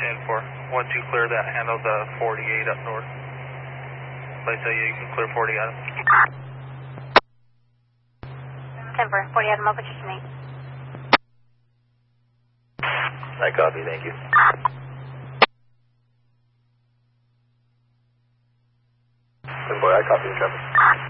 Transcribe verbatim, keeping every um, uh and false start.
ten four. one two clear that handle the forty-eight up north. Like I say, you can clear forty Adam. ten four, forty Adam, I'll put you to me. I copy, thank you. ten four, I copy the traffic.